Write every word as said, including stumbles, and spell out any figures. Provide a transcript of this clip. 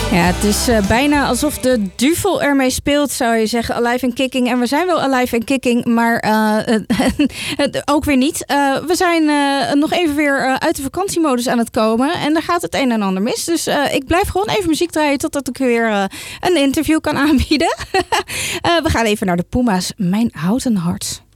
Ja, het is uh, bijna alsof de duvel ermee speelt, zou je zeggen. Alive and kicking. En we zijn wel alive and kicking, maar uh, uh, ook weer niet. Uh, we zijn uh, nog even weer uh, uit de vakantiemodus aan het komen. En daar gaat het een en ander mis. Dus uh, ik blijf gewoon even muziek draaien totdat ik weer uh, een interview kan aanbieden. uh, we gaan even naar de Puma's. Mijn houten hart.